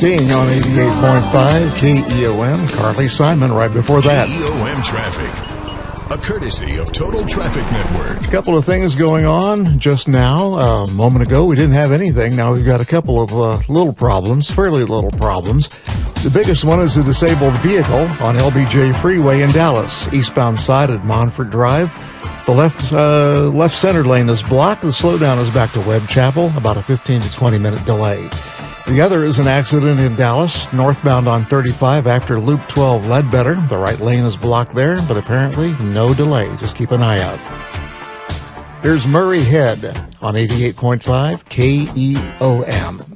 Sting on 88.5 KEOM. Carly Simon right before that. KEOM Traffic, a courtesy of Total Traffic Network. A couple of things going on just now. A moment ago, we didn't have anything. Now we've got a couple of little problems, fairly little problems. The biggest one is a disabled vehicle on LBJ Freeway in Dallas, eastbound side at Montfort Drive. The left center lane is blocked. The slowdown is back to Webb Chapel, about a 15 to 20 minute delay. The other is an accident in Dallas, northbound on 35 after Loop 12 Ledbetter. The right lane is blocked there, but apparently no delay. Just keep an eye out. Here's Murray Head on 88.5 KEOM.